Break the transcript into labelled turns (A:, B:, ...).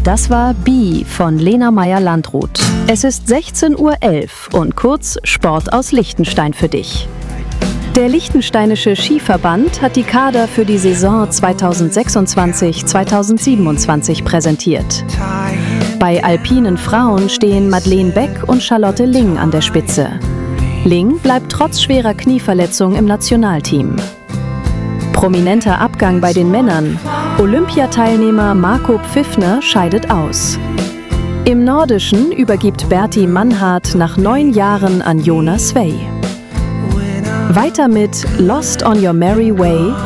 A: Das war Bi von Lena Meyer-Landrut. Es ist 16:11 Uhr und kurz Sport aus Liechtenstein für dich. Der Liechtensteinische Skiverband hat die Kader für die Saison 2026/2027 präsentiert. Bei alpinen Frauen stehen Madeleine Beck und Charlotte Ling an der Spitze. Ling bleibt trotz schwerer Knieverletzung im Nationalteam. Prominenter Abgang bei den Männern. Olympiateilnehmer Marco Pfiffner scheidet aus. Im Nordischen übergibt Berti Mannhardt nach 9 Jahren an Jonas Svej. Weiter mit Lost on Your Merry Way